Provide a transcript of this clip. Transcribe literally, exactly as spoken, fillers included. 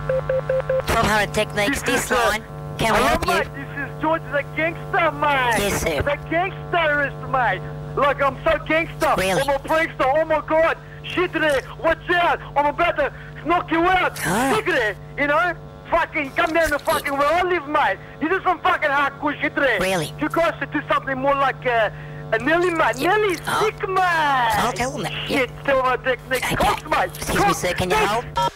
twelve hundred Techniques, this, this line. Can we hello, help you? Mate, this is George the gangster, mate. Yes, sir. The gangsterist, mate. Look, I'm so gangster. Really? I'm a prankster. Oh my God. Shit there. Watch out. I'm about to knock you out. Oh. Look at it. You know? Fucking come down to fucking where I live, mate. You do some fucking hardcore shit there. Really? You guys should do something more like uh, a Nelly, mate. Yeah. Nelly's Oh. sick, mate. I'll tell them that. Shit, Yeah. tell my Techniques. Okay. Cox, mate. Excuse me, Cox. sir. Can you Yes. hold?